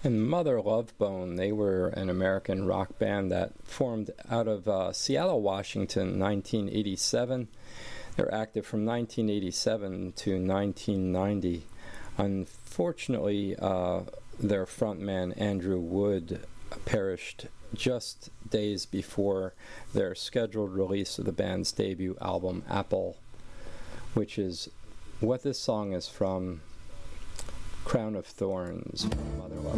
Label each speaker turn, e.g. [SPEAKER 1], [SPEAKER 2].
[SPEAKER 1] And Mother Love Bone, they were an American rock band that formed out of Seattle, Washington, 1987. They're active from 1987 to 1990. Unfortunately, their frontman, Andrew Wood, perished just days before their scheduled release of the band's debut album, Apple, which is what this song is from, Crown of Thorns, from Mother Love.